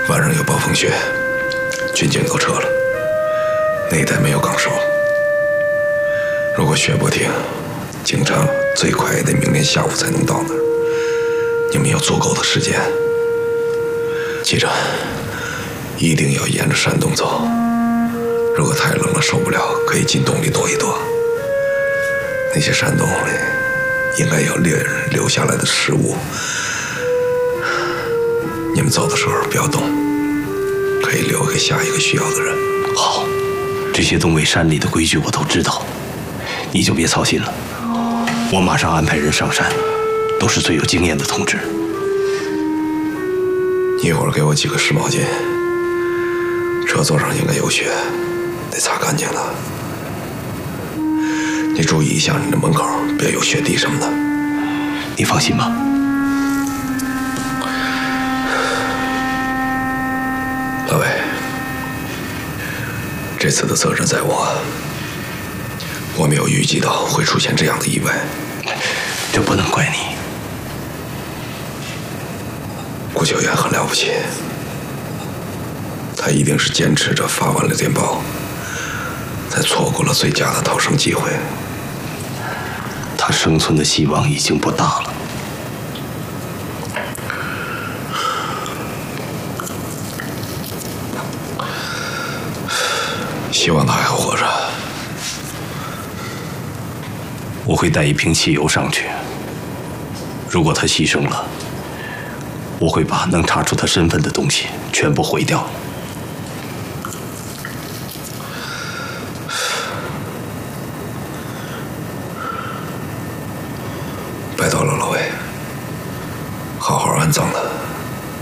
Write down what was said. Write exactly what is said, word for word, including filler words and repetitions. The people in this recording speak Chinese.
晚上有暴风雪，军警都撤了，那一带没有岗哨。如果雪不停，警察最快也得明天下午才能到那儿。你们有足够的时间，记着，一定要沿着山洞走。如果太冷了受不了，可以进洞里躲一躲。那些山洞里应该有猎人留下来的食物。你们走的时候不要动，可以留给下一个需要的人。 好，这些东北山里的规矩我都知道，你就别操心了。我马上安排人上山，都是最有经验的同志。 一会儿给我几个湿毛巾，车座上应该有雪，得擦干净了。你注意一下你的门口，别有雪地什么的。 你放心吧。 老魏，这次的责任在我。我没有预计到会出现这样的意外， 这不能怪你。 顾九元很了不起，他一定是坚持着发完了电报，才错过了最佳的逃生机会。 他生存的希望已经不大了。 希望他还活着。 我会带一瓶汽油上去，如果他牺牲了，我会把能查出他身份的东西全部毁掉。